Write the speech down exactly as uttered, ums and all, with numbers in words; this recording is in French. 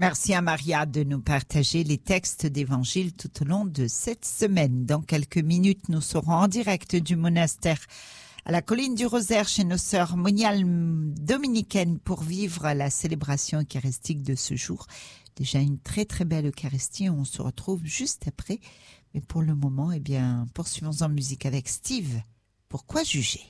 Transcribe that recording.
Merci à Maria de nous partager les textes d'évangile tout au long de cette semaine. Dans quelques minutes, nous serons en direct du monastère à la colline du Rosaire chez nos sœurs moniales dominicaines pour vivre la célébration eucharistique de ce jour. Déjà une très très belle Eucharistie, on se retrouve juste après. Mais pour le moment, eh bien, poursuivons en musique avec Steve. Pourquoi juger ?